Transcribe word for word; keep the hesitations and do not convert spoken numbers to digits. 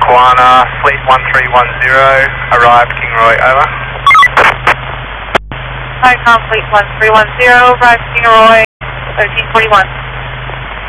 Moana, Fleet one three one zero, arrived Kingaroy, over. Hi, Fleet one three one zero, arrived Kingaroy, thirteen forty-one.